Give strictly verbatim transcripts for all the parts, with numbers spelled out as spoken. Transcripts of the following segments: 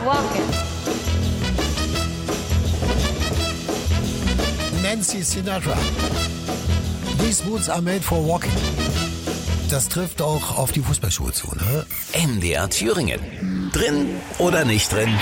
walking. Nancy Sinatra. These boots are made for walking. Das trifft auch auf die Fußballschuhe zu, ne? M D R Thüringen. Drin oder nicht drin?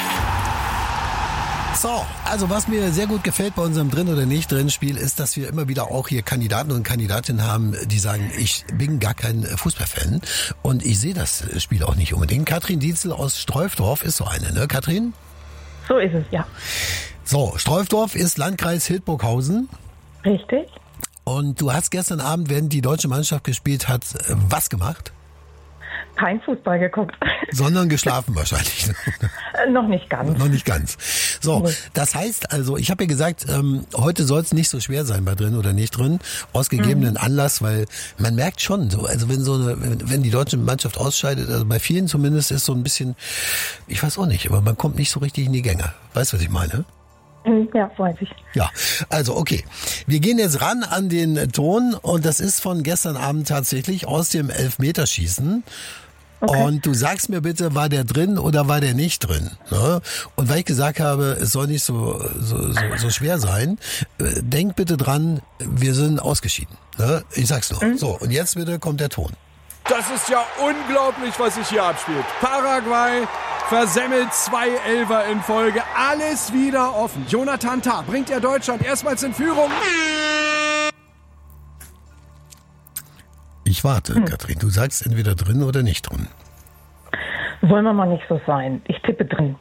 So, also was mir sehr gut gefällt bei unserem Drin- oder Nicht-Drin-Spiel ist, dass wir immer wieder auch hier Kandidaten und Kandidatinnen haben, die sagen, ich bin gar kein Fußballfan und ich sehe das Spiel auch nicht unbedingt. Katrin Dietzel aus Streufdorf ist so eine, ne, Katrin? So ist es, ja. So, Streufdorf ist Landkreis Hildburghausen. Richtig. Und du hast gestern Abend, während die deutsche Mannschaft gespielt hat, was gemacht? Kein Fußball geguckt. Sondern geschlafen wahrscheinlich. Äh, noch nicht ganz. Noch nicht ganz. So, das heißt also, ich habe ja gesagt, ähm, heute soll es nicht so schwer sein bei drin oder nicht drin, aus gegebenen mhm. Anlass, weil man merkt schon, so, also wenn so eine, wenn die deutsche Mannschaft ausscheidet, also bei vielen zumindest ist so ein bisschen, ich weiß auch nicht, aber man kommt nicht so richtig in die Gänge. Weißt du, was ich meine? Ja, weiß ich. Ja, also okay. Wir gehen jetzt ran an den Ton und das ist von gestern Abend tatsächlich aus dem Elfmeterschießen. Okay. Und du sagst mir bitte, war der drin oder war der nicht drin? Ne? Und weil ich gesagt habe, es soll nicht so, so, so, so schwer sein, äh, denk bitte dran, wir sind ausgeschieden. Ne? Ich sag's nur. Mhm. So, und jetzt bitte kommt der Ton. Das ist ja unglaublich, was sich hier abspielt. Paraguay versemmelt zwei Elfer in Folge. Alles wieder offen. Jonathan Tah bringt er Deutschland erstmals in Führung. Ich warte, hm. Katrin. Du sagst entweder drin oder nicht drin. Wollen wir mal nicht so sein. Ich tippe drin.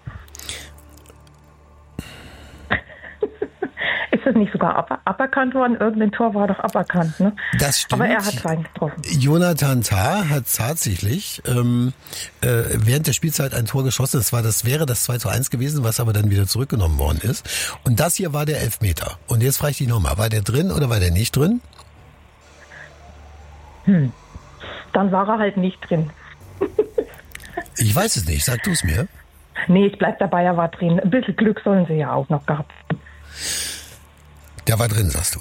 Ist das nicht sogar ab- aberkannt worden? Irgendein Tor war doch aberkannt, ne? Das stimmt. Aber er hat rein getroffen. Jonathan Tah hat tatsächlich ähm, äh, während der Spielzeit ein Tor geschossen. Das war, das wäre das zwei zu eins gewesen, was aber dann wieder zurückgenommen worden ist. Und das hier war der Elfmeter. Und jetzt frage ich dich nochmal, war der drin oder war der nicht drin? Hm. Dann war er halt nicht drin. Ich weiß es nicht. Sag du es mir. Nee, ich bleib dabei, er war drin. Ein bisschen Glück sollen sie ja auch noch gehabt haben. Der war drin, sagst du.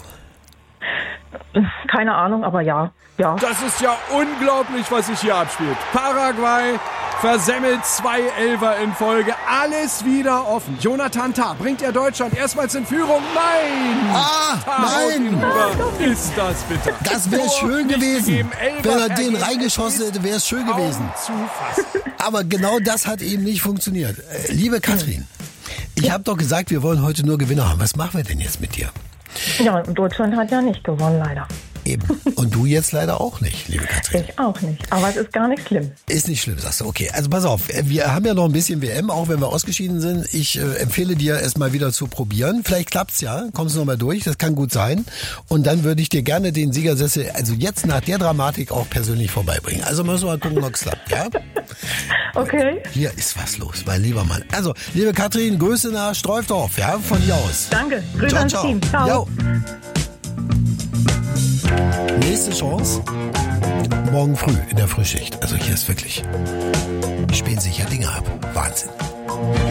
Keine Ahnung, aber ja. ja. Das ist ja unglaublich, was sich hier abspielt. Paraguay versemmelt zwei Elfer in Folge. Alles wieder offen. Jonathan Tah bringt er Deutschland erstmals in Führung. Nein! Ah, nein! Ist das bitter. Das wäre schön gewesen. Wenn er den reingeschossen hätte, wäre es schön gewesen. Aber genau das hat eben nicht funktioniert. Liebe Katrin, ich habe doch gesagt, wir wollen heute nur Gewinner haben. Was machen wir denn jetzt mit dir? Ja, und Deutschland hat ja nicht gewonnen, leider. Eben. Und du jetzt leider auch nicht, liebe Katrin. Ich auch nicht. Aber es ist gar nicht schlimm. Ist nicht schlimm, sagst du. Okay, also pass auf. Wir haben ja noch ein bisschen W M, auch wenn wir ausgeschieden sind. Ich äh, empfehle dir, es mal wieder zu probieren. Vielleicht klappt's ja. Kommst du noch mal durch. Das kann gut sein. Und dann würde ich dir gerne den Siegersessel, also jetzt nach der Dramatik, auch persönlich vorbeibringen. Also müssen wir mal gucken, ob es klappt, ja? Okay. Hier ist was los, mein lieber Mann. Also, liebe Katrin, Grüße nach Streufdorf, ja, von hier aus. Danke. Grüße Ciao, ans ciao. Team. Ciao. Jo. Nächste Chance, morgen früh in der Frühschicht. Also hier ist wirklich, spielen sich ja Dinge ab. Wahnsinn.